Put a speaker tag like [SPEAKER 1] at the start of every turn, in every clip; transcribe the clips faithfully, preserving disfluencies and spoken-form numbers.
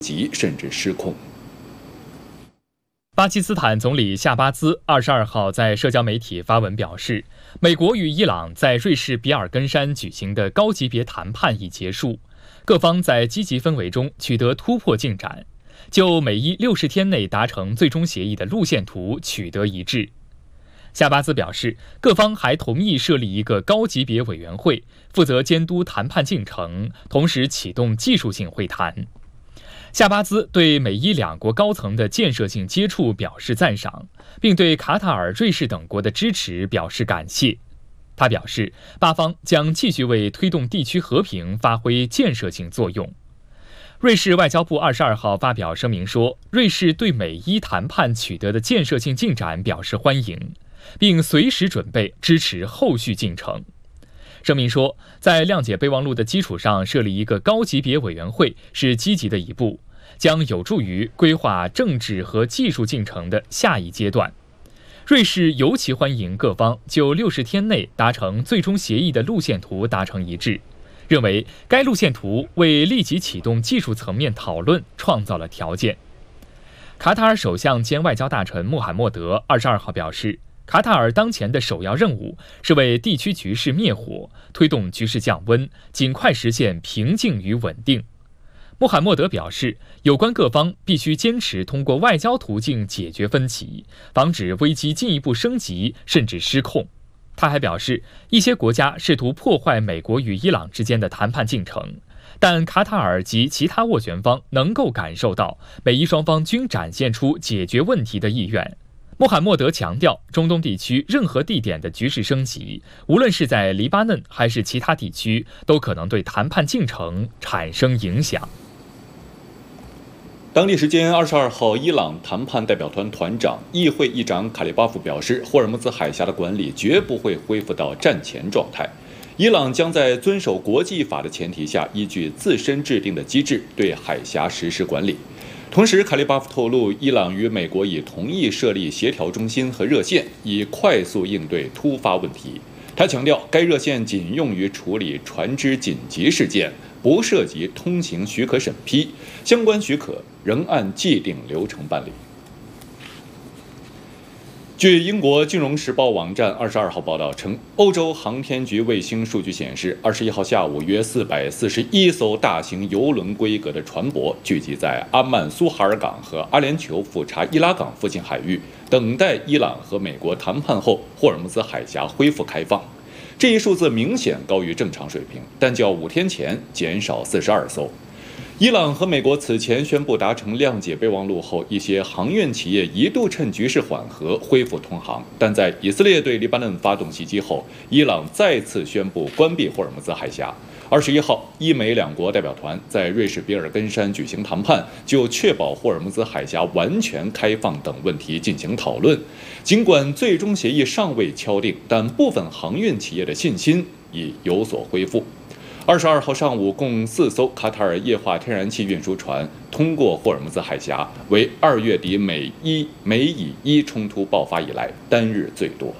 [SPEAKER 1] 急甚至失控。
[SPEAKER 2] 巴基斯坦总理夏巴兹二十二号在社交媒体发文表示，美国与伊朗在瑞士比尔根山举行的高级别谈判已结束，各方在积极氛围中取得突破进展，就美伊六十天内达成最终协议的路线图取得一致。夏巴兹表示，各方还同意设立一个高级别委员会，负责监督谈判进程，同时启动技术性会谈。夏巴兹对美伊两国高层的建设性接触表示赞赏，并对卡塔尔、瑞士等国的支持表示感谢。他表示，巴方将继续为推动地区和平发挥建设性作用。瑞士外交部二十二号发表声明说，瑞士对美伊谈判取得的建设性进展表示欢迎，并随时准备支持后续进程。声明说，在谅解备忘录的基础上设立一个高级别委员会是积极的一步，将有助于规划政治和技术进程的下一阶段。瑞士尤其欢迎各方就六十天内达成最终协议的路线图达成一致，认为该路线图为立即启动技术层面讨论创造了条件。卡塔尔首相兼外交大臣穆罕默德二十二号表示，卡塔尔当前的首要任务是为地区局势灭火，推动局势降温，尽快实现平静与稳定。穆罕默德表示，有关各方必须坚持通过外交途径解决分歧，防止危机进一步升级甚至失控。他还表示，一些国家试图破坏美国与伊朗之间的谈判进程，但卡塔尔及其他斡旋方能够感受到美伊双方均展现出解决问题的意愿。穆罕默德强调，中东地区任何地点的局势升级，无论是在黎巴嫩还是其他地区，都可能对谈判进程产生影响。
[SPEAKER 1] 当地时间二十二号，伊朗谈判代表团团长、议会议长卡利巴夫表示，霍尔木兹海峡的管理绝不会恢复到战前状态。伊朗将在遵守国际法的前提下，依据自身制定的机制对海峡实施管理。同时，卡利巴夫透露，伊朗与美国已同意设立协调中心和热线，以快速应对突发问题。他强调，该热线仅用于处理船只紧急事件，不涉及通行许可审批，相关许可仍按既定流程办理。据英国《金融时报》网站二十二号报道称，欧洲航天局卫星数据显示，二十一号下午约四百四十一艘大型邮轮规格的船舶聚集在阿曼苏哈尔港和阿联酋富查伊拉港附近海域，等待伊朗和美国谈判后霍尔木兹海峡恢复开放。这一数字明显高于正常水平，但较五天前减少四十二艘。伊朗和美国此前宣布达成谅解备忘录后，一些航运企业一度趁局势缓和恢复通航，但在以色列对黎巴嫩发动袭击后，伊朗再次宣布关闭霍尔木兹海峡。二十一号，伊美两国代表团在瑞士比尔根山举行谈判，就确保霍尔木兹海峡完全开放等问题进行讨论。尽管最终协议尚未敲定，但部分航运企业的信心已有所恢复。二十二号上午，共四艘卡塔尔液化天然气运输船通过霍尔木兹海峡，为二月底美伊美以伊冲突爆发以来单日最多。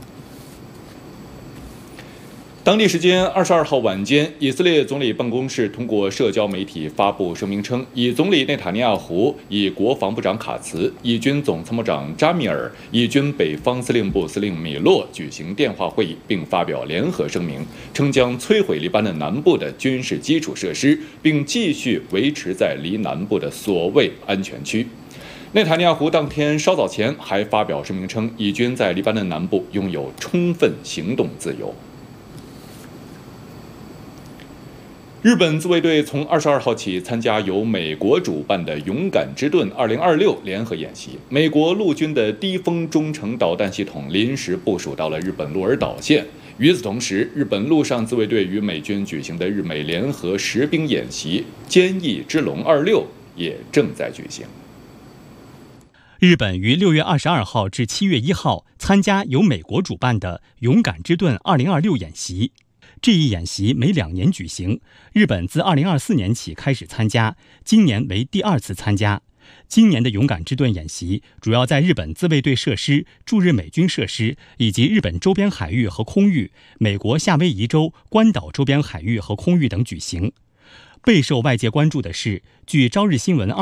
[SPEAKER 1] 当地时间二十二号晚间，以色列总理办公室通过社交媒体发布声明称，以总理内塔尼亚胡、以国防部长卡茨、以军总参谋长扎米尔、以军北方司令部司令米洛举行电话会议，并发表联合声明，称将摧毁黎巴嫩南部的军事基础设施，并继续维持在黎南部的所谓安全区。内塔尼亚胡当天稍早前还发表声明称，以军在黎巴嫩南部拥有充分行动自由。日本自卫队从二十二号起参加由美国主办的“勇敢之盾二零二六”联合演习。美国陆军的低风中程导弹系统临时部署到了日本鹿儿岛县。与此同时，日本陆上自卫队与美军举行的日美联合实兵演习“坚毅之龙二六”也正在举行。
[SPEAKER 3] 日本于六月二十二号至七月一号参加由美国主办的“勇敢之盾二零二六”演习。这一演习每两年举行，日本自二零二四年起开始参加，今年为第二次参加。今年的勇敢之盾演习主要在日本自卫队设施、驻日美军设施以及日本周边海域和空域、美国夏威夷州、关岛周边海域和空域等举行。 备受外界关注的是，据朝日新闻